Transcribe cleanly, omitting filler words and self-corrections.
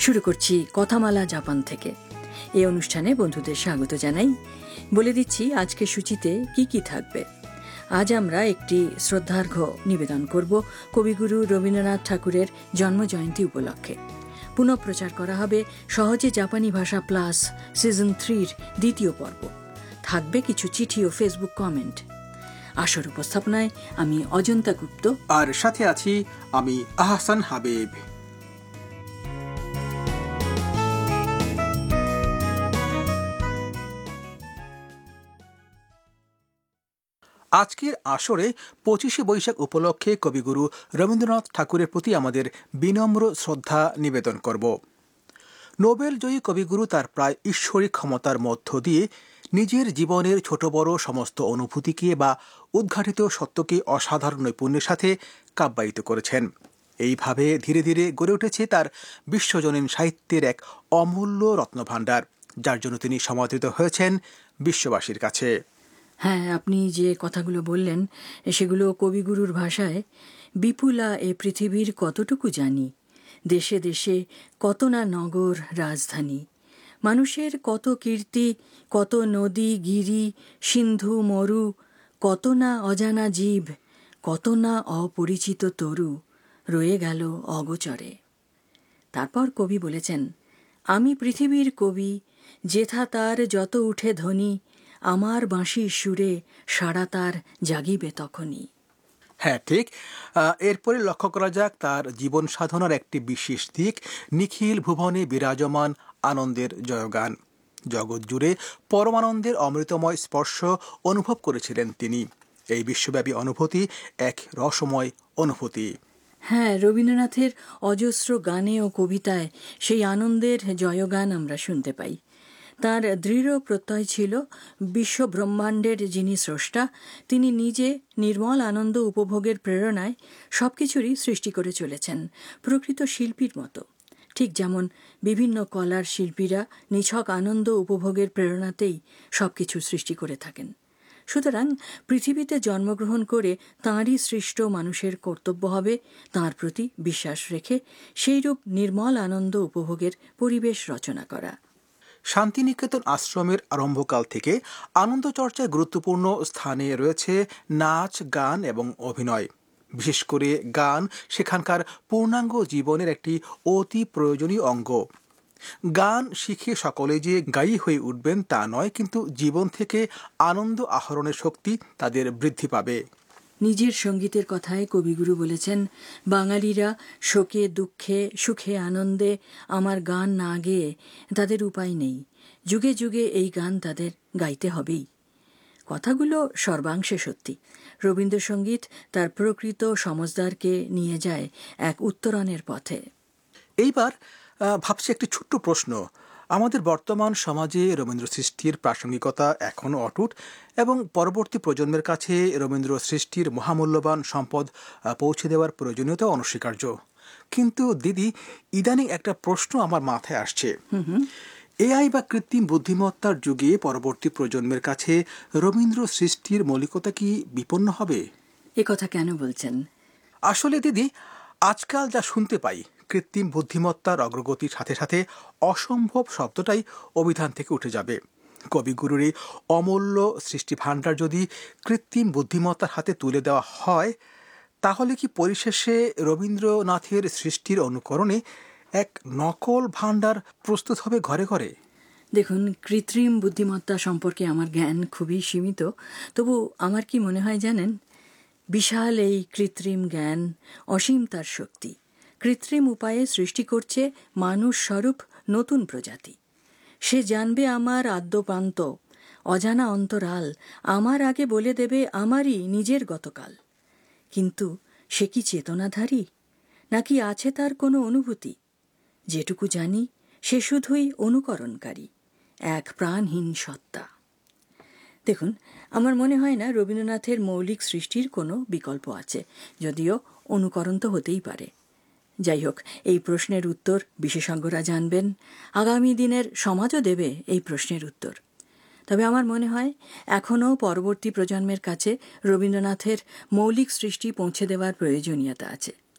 শুরু করছি কথামালা জাপান থেকে। এই অনুষ্ঠানে বন্ধুদের স্বাগত জানাই। বলে দিচ্ছি আজকের সূচিতে কি কি থাকবে। আজ আমরা একটি শ্রদ্ধার্ঘ্য নিবেদন করব কবিগুরু রবীন্দ্রনাথ ঠাকুরের জন্মজয়ন্তী উপলক্ষে। পুনঃপ্রচার করা হবে সহজে জাপানি ভাষা প্লাস সিজন 3-র দ্বিতীয় পর্ব। থাকবে কিছু চিঠি ও ফেসবুক কমেন্ট। আসর উপস্থাপনায় আমি অজন্তা গুপ্ত, আর সাথে আছি আমি আহসান হাবিব। আজকের আসরে 25শে বৈশাখ উপলক্ষে কবিগুরু রবীন্দ্রনাথ ঠাকুরের প্রতি আমাদের বিনম্র শ্রদ্ধা নিবেদন করব। নোবেল জয়ী কবিগুরু তার প্রায় ঈশ্বরিক ক্ষমতার মধ্য দিয়ে নিজের জীবনের ছোট বড় সমস্ত অনুভূতিকে বা উদ্ঘাটিত সত্যকে অসাধারণ নৈপুণ্যের সাথে কাব্যায়িত করেছেন। এইভাবে ধীরে ধীরে গড়ে উঠেছে তার বিশ্বজনীন সাহিত্যের এক অমূল্য রত্নভাণ্ডার, যার জন্য তিনি সমাদৃত হয়েছেন বিশ্ববাসীর কাছে। হ্যাঁ, আপনি যে কথাগুলো বললেন সেগুলো কবিগুরুর ভাষায় বিপুলা এ পৃথিবীর কতটুকু জানি, দেশে দেশে কত না নগর রাজধানী, মানুষের কত কীর্তি, কত নদী গিরি সিন্ধু মরু, কত না অজানা জীব, কত না অপরিচিত তরু রয়ে গেল অগোচরে। তারপর কবি বলেছেন, আমি পৃথিবীর কবি, যেথা তার যত উঠে ধ্বনি, আমার বাঁশির সুরে সাড়া তার জাগিবে তখনই। হ্যাঁ, ঠিক। এরপরে লক্ষ্য করা যাক তার জীবন সাধনার একটি বিশেষ দিক, নিখিল ভুবনে বিরাজমান আনন্দের জয়গান। জগৎ জুড়ে পরমানন্দের অমৃতময় স্পর্শ অনুভব করেছিলেন তিনি। এই বিশ্বব্যাপী অনুভূতি এক রসময় অনুভূতি। হ্যাঁ, রবীন্দ্রনাথের অজস্র গানে ও কবিতায় সেই আনন্দের জয়গান আমরা শুনতে পাই। তাঁর দৃঢ় প্রত্যয় ছিল, বিশ্ব ব্রহ্মাণ্ডের যিনি স্রষ্টা, তিনি নিজে নির্মল আনন্দ উপভোগের প্রেরণায় সবকিছুরই সৃষ্টি করে চলেছেন, প্রকৃত শিল্পীর মতো। ঠিক যেমন বিভিন্ন কলার শিল্পীরা নিছক আনন্দ উপভোগের প্রেরণাতেই সবকিছু সৃষ্টি করে থাকেন। সুতরাং পৃথিবীতে জন্মগ্রহণ করে তাঁরই সৃষ্ট মানুষের কর্তব্য হবে তাঁর প্রতি বিশ্বাস রেখে সেইরূপ নির্মল আনন্দ উপভোগের পরিবেশ রচনা করা। শান্তিনিকেতন আশ্রমের আরম্ভকাল থেকে আনন্দ চর্চায় গুরুত্বপূর্ণ স্থানে রয়েছে নাচ, গান এবং অভিনয়। বিশেষ করে গান সেখানকার পূর্ণাঙ্গ জীবনের একটি অতি প্রয়োজনীয় অঙ্গ। গান শিখে সকলে যে গায়ী হয়ে উঠবেন তা নয়, কিন্তু জীবন থেকে আনন্দ আহরণের শক্তি তাদের বৃদ্ধি পাবে। নিজের সঙ্গীতের কথায় কবিগুরু বলেছেন, বাঙালিরা শোকে দুঃখে সুখে আনন্দে আমার গান না গেয়ে তাদের উপায় নেই, যুগে যুগে এই গান তাদের গাইতে হবেই। কথাগুলো সর্বাংশে সত্যি। রবীন্দ্রসঙ্গীত তার প্রকৃত সমজদারকে নিয়ে যায় এক উত্তরণের পথে। এইবার ভাবছি একটি ছোট্ট প্রশ্ন। আমাদের বর্তমান সমাজে রবীন্দ্র সৃষ্টির প্রাসঙ্গিকতা এখনও অটুট এবং পরবর্তী প্রজন্মের কাছে রবীন্দ্র সৃষ্টির মহামূল্যবান সম্পদ পৌঁছে দেওয়ার প্রয়োজনীয়তা অনস্বীকার্য। কিন্তু দিদি, ইদানিং একটা প্রশ্ন আমার মাথায় আসছে। এআই বা কৃত্রিম বুদ্ধিমত্তার যুগে পরবর্তী প্রজন্মের কাছে রবীন্দ্র সৃষ্টির মৌলিকতা কি বিপন্ন হবে? এ কথা কেন বলছেন? আসলে দিদি, আজকাল যা শুনতে পাই, কৃত্রিম বুদ্ধিমত্তার অগ্রগতির সাথে সাথে অসম্ভব শব্দটাই অভিধান থেকে উঠে যাবে। কবিগুরুর এই অমূল্য সৃষ্টি ভাণ্ডার যদি কৃত্রিম বুদ্ধিমত্তার হাতে তুলে দেওয়া হয়, তাহলে কি পরিশেষে রবীন্দ্রনাথের সৃষ্টির অনুকরণে এক নকল ভাণ্ডার প্রস্তুত হবে ঘরে ঘরে? দেখুন, কৃত্রিম বুদ্ধিমত্তা সম্পর্কে আমার জ্ঞান খুবই সীমিত। তবু আমার কি মনে হয় জানেন, বিশাল এই কৃত্রিম জ্ঞান, অসীম তার শক্তি, কৃত্রিম উপায়ে সৃষ্টি করছে মানুষ স্বরূপ নতুন প্রজাতি। সে জানবে আমার আদ্যপান্ত, অজানা অন্তরাল, আমার আগে বলে দেবে আমারই নিজের গতকাল। কিন্তু সে কি চেতনাধারী, নাকি আছে তার কোনো অনুভূতি? যেটুকু জানি সে শুধুই অনুকরণকারী, এক প্রাণহীন সত্তা। দেখুন, আমার মনে হয় না রবীন্দ্রনাথের মৌলিক সৃষ্টির কোনো বিকল্প আছে, যদিও অনুকরণ তো হতেই পারে। যাই হোক, এই প্রশ্নের উত্তর বিশেষজ্ঞরা জানবেন, আগামী দিনের সমাজও দেবে এই প্রশ্নের উত্তর। তবে আমার মনে হয় এখনও পরবর্তী প্রজন্মের কাছে রবীন্দ্রনাথের মৌলিক সৃষ্টি পৌঁছে দেওয়ার প্রয়োজনীয়তা আছে।